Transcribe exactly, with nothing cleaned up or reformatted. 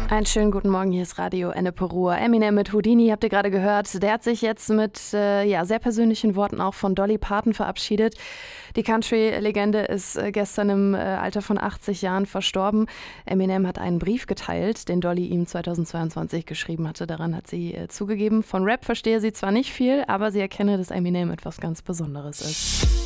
Einen schönen guten Morgen, hier ist Radio Ennepe-Ruhr. Eminem mit Houdini habt ihr gerade gehört. Der hat sich jetzt mit äh, ja, sehr persönlichen Worten auch von Dolly Parton verabschiedet. Die Country-Legende ist äh, gestern im äh, Alter von achtzig Jahren verstorben. Eminem hat einen Brief geteilt, den Dolly ihm zweitausendzweiundzwanzig geschrieben hatte. Daran hat sie äh, zugegeben, von Rap verstehe sie zwar nicht viel, aber sie erkenne, dass Eminem etwas ganz Besonderes ist.